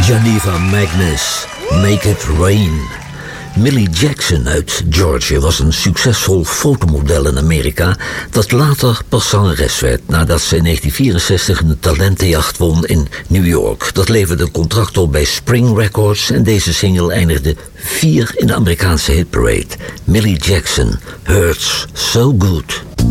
Geneva Magnus, Make It Rain. Millie Jackson uit Georgia was een succesvol fotomodel in Amerika dat later pas zangeres werd nadat ze in 1964 een talentenjacht won in New York. Dat leverde een contract op bij Spring Records en deze single eindigde 4 in de Amerikaanse hitparade. Millie Jackson, Hurts So Good.